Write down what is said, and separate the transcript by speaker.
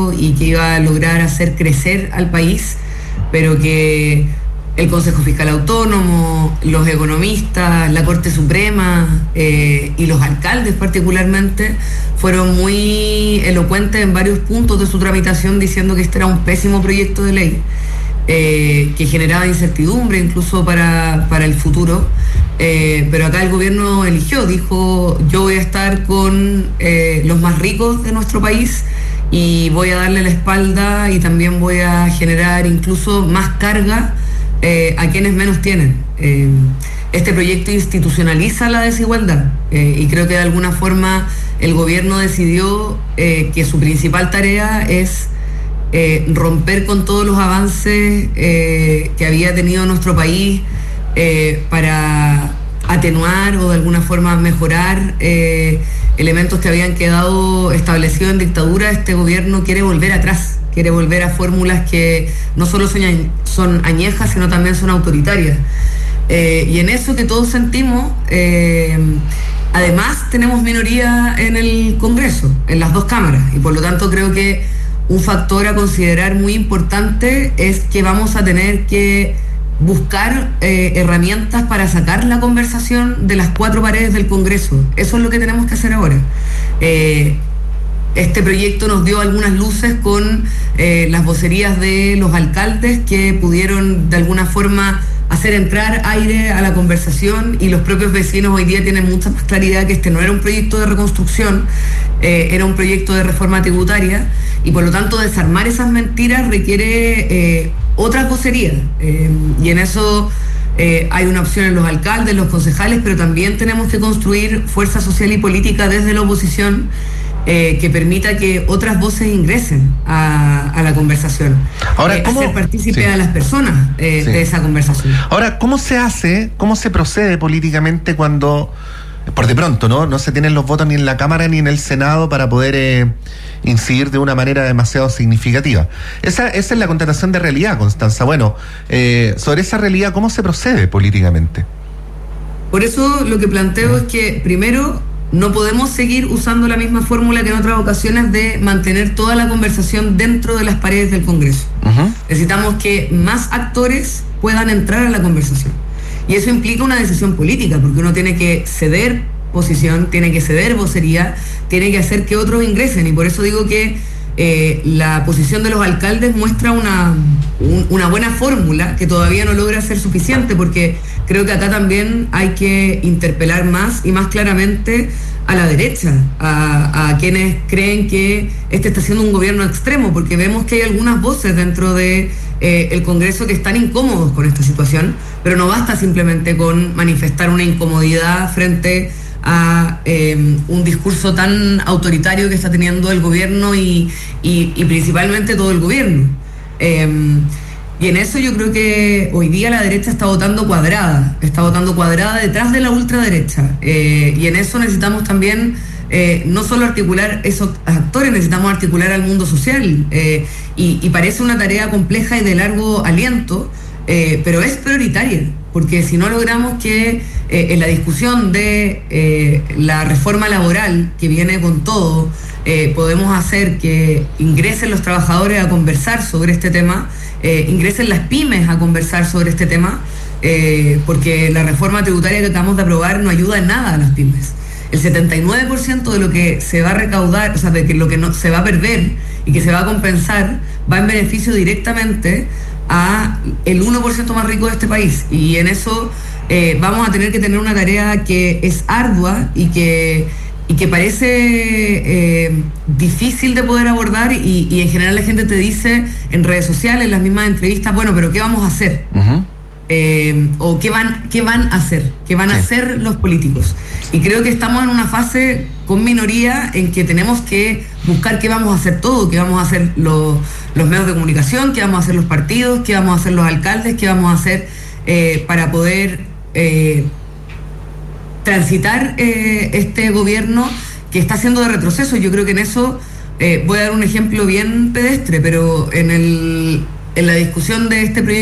Speaker 1: proyecto y que iba a lograr hacer crecer al país, pero que el Consejo Fiscal Autónomo, los economistas, la Corte Suprema y los alcaldes particularmente fueron muy elocuentes en varios puntos de su tramitación diciendo que este era un pésimo proyecto de ley, que generaba incertidumbre incluso para el futuro. Pero acá el gobierno dijo, yo voy a estar con los más ricos de nuestro país y voy a darle la espalda y también voy a generar incluso más carga a quienes menos tienen. Este proyecto institucionaliza la desigualdad y creo que de alguna forma el gobierno decidió que su principal tarea es romper con todos los avances que había tenido nuestro país para atenuar o de alguna forma mejorar elementos que habían quedado establecidos en dictadura. Este gobierno quiere volver atrás, quiere volver a fórmulas que no solo son añejas, sino también son autoritarias. Y en eso que todos sentimos, además tenemos minoría en el Congreso, en las dos cámaras, y por lo tanto creo que un factor a considerar muy importante es que vamos a tener que buscar herramientas para sacar la conversación de las cuatro paredes del Congreso. Eso es lo que tenemos que hacer ahora. Este proyecto nos dio algunas luces con las vocerías de los alcaldes que pudieron de alguna forma hacer entrar aire a la conversación, y los propios vecinos hoy día tienen mucha más claridad que este no era un proyecto de reconstrucción, era un proyecto de reforma tributaria, y por lo tanto desarmar esas mentiras requiere otras vocerías, y en eso hay una opción en los alcaldes, los concejales, pero también tenemos que construir fuerza social y política desde la oposición que permita que otras voces ingresen a la conversación.
Speaker 2: Ahora,
Speaker 1: hacer partícipe a las personas de esa conversación.
Speaker 2: Ahora, ¿cómo se procede políticamente cuando, por de pronto, no se tienen los votos ni en la Cámara ni en el Senado para poder incidir de una manera demasiado significativa? Esa es la constatación de realidad, Constanza. Bueno, sobre esa realidad, ¿cómo se procede políticamente?
Speaker 1: Por eso lo que planteo es que, primero, no podemos seguir usando la misma fórmula que en otras ocasiones de mantener toda la conversación dentro de las paredes del Congreso. Necesitamos que más actores puedan entrar a la conversación. Y eso implica una decisión política, porque uno tiene que ceder posición, tiene que ceder vocería, tiene que hacer que otros ingresen. Y por eso digo que la posición de los alcaldes muestra una buena fórmula que todavía no logra ser suficiente, porque creo que acá también hay que interpelar más y más claramente a la derecha, a quienes creen que este está siendo un gobierno extremo, porque vemos que hay algunas voces dentro de el Congreso que están incómodos con esta situación, pero no basta simplemente con manifestar una incomodidad frente a un discurso tan autoritario que está teniendo el gobierno y principalmente todo el gobierno. Y en eso yo creo que hoy día la derecha está votando cuadrada detrás de la ultraderecha. Y en eso necesitamos también no solo articular esos actores, necesitamos articular al mundo social. Y parece una tarea compleja y de largo aliento, pero es prioritaria, porque si no logramos que en la discusión de la reforma laboral que viene con todo, podemos hacer que ingresen los trabajadores a conversar sobre este tema, ingresen las pymes a conversar sobre este tema, porque la reforma tributaria que acabamos de aprobar no ayuda en nada a las pymes. El 79% de lo que se va a recaudar, o sea, de que lo que no se va a perder y que se va a compensar, va en beneficio directamente a el 1% más rico de este país. Y en eso vamos a tener que tener una tarea que es ardua y que parece difícil de poder abordar, y en general la gente te dice en redes sociales, en las mismas entrevistas, bueno, pero ¿qué vamos a hacer? O ¿qué van a hacer? ¿Qué van a hacer los políticos? Y creo que estamos en una fase con minoría en que tenemos que buscar qué vamos a hacer todo, qué vamos a hacer los medios de comunicación, qué vamos a hacer los partidos, qué vamos a hacer los alcaldes, qué vamos a hacer para poder transitar este gobierno que está haciendo de retroceso. Yo creo que en eso voy a dar un ejemplo bien pedestre, pero en la discusión de este proyecto